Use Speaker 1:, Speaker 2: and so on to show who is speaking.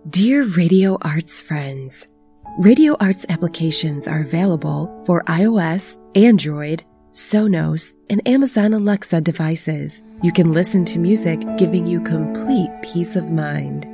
Speaker 1: Dear Radio Arts friends, Radio Arts applications are available for iOS, Android, Sonos, and Amazon Alexa devices. You can listen to music giving you complete peace of mind.